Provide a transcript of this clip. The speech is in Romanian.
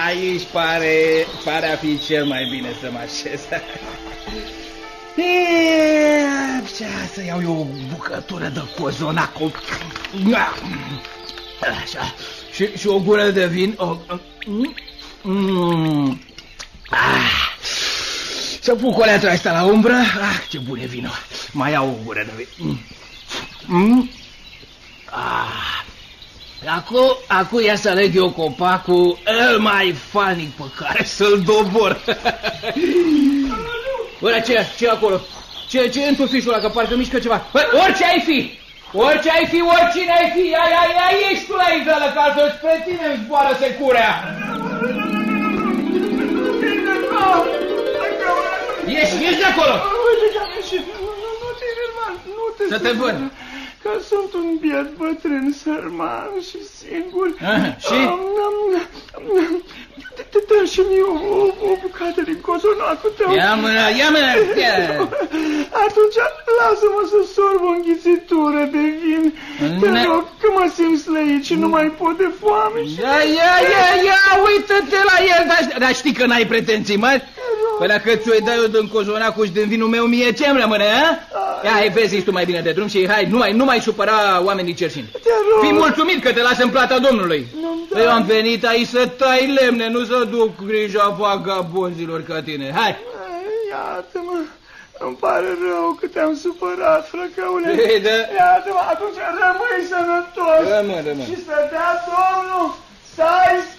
Aici pare a fi cel mai bine să mă așez. Să iau eu o bucătură de cozonac. Așa. Și o gură de vin. Să pun coleatul ăsta la umbră. Ce bun e vinul. Mai iau o gură de vin. Acum ia să aleg eu copacul el mai fanic pe care să-l dobor. Bă, ce acolo? Ce e în tufișul ăla, că parcă mișcă ceva? Bă, orice ai fi, oricine ai fi, ai ești tu la iveală, că altfel spre tine îmi zboară securea. Ieși de acolo! Să te văd. Că sunt un biet bătrân, sărman și singur. Și? Dă și mie o bucată din cozonacul tău. Ia mână. Atunci lasă-mă să sorb o înghițitură de vin. Te rog, că mă simt slăit și nu mai pot de foame. Ia, uită-te la el. Dar știi că n-ai pretenții, mă? Păi dacă ți-o-i dai eu din cozonacul și din vinul meu, mie ce-mi rămâne, a? Ia, vezi, tu mai bine de drum și hai, nu mai supăra oamenii cerșini. Fii mulțumit că te lasă în plata Domnului. Eu am venit aici să tai lemne, nu să duc grija vagabonzilor ca tine. Hai! Iată-mă, îmi pare rău că te-am supărat, frăcăule. Iată-mă, atunci rămâi sănătos. Rămân. Și să dea Domnul să ai